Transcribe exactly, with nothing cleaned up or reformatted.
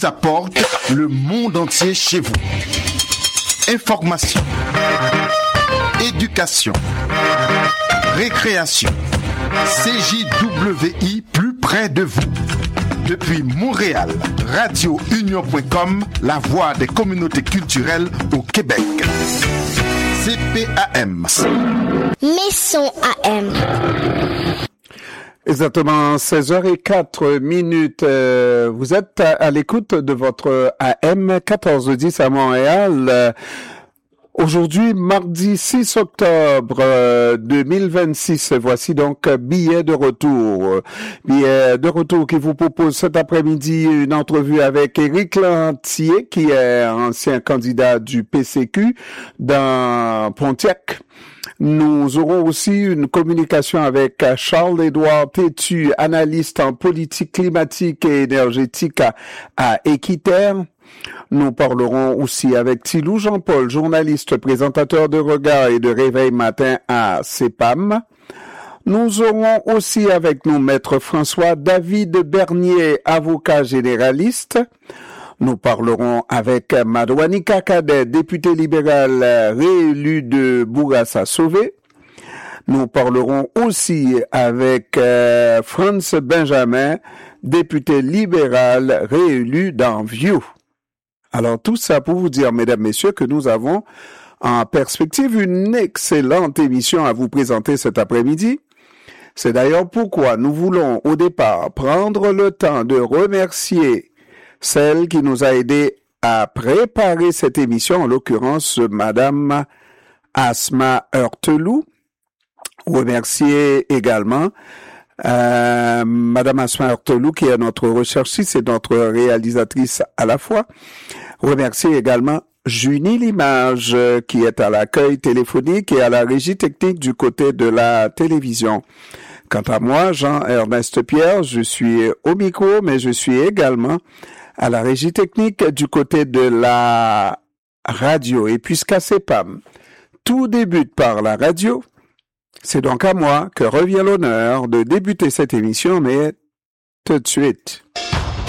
apporte le monde entier chez vous. Information, éducation, récréation. C J W I plus près de vous. Depuis Montréal, radio union point com, la voix des communautés culturelles au Québec. C P A M. Maison A M. Exactement, seize heures zéro quatre minutes. Euh, vous êtes à, à l'écoute de votre A M quatorze dix à Montréal. Euh, Aujourd'hui, mardi six octobre euh, deux mille vingt-six, voici donc billet de retour. Billet de retour qui vous propose cet après-midi une entrevue avec Éric Lantier, qui est ancien candidat du P C Q dans Pontiac. Nous aurons aussi une communication avec Charles-Édouard Tétu, analyste en politique climatique et énergétique à, à Équiterre. Nous parlerons aussi avec Thilou Jean-Paul, journaliste, présentateur de Regard et de Réveil Matin à C E P A M. Nous aurons aussi avec nous Maître François-David Bernier, avocat généraliste. Nous parlerons avec Madouani Kakadé, député libéral réélu de Bourassa-Sauvé. Nous parlerons aussi avec euh, Franz Benjamin, député libéral réélu dans Vieux. Alors tout ça pour vous dire, mesdames, messieurs, que nous avons en perspective une excellente émission à vous présenter cet après-midi. C'est d'ailleurs pourquoi nous voulons au départ prendre le temps de remercier celle qui nous a aidé à préparer cette émission, en l'occurrence Madame Asma Heurteloup. Remercier également Euh, Madame Asma Heurteloup, qui est notre recherchiste et notre réalisatrice à la fois. Remercier également Junie Limage, qui est à l'accueil téléphonique et à la régie technique du côté de la télévision. Quant à moi, Jean-Ernest Pierre, je suis au micro, mais je suis également à la régie technique du côté de la radio. Et puisqu'à C E P A M, tout débute par la radio, c'est donc à moi que revient l'honneur de débuter cette émission, mais tout de suite.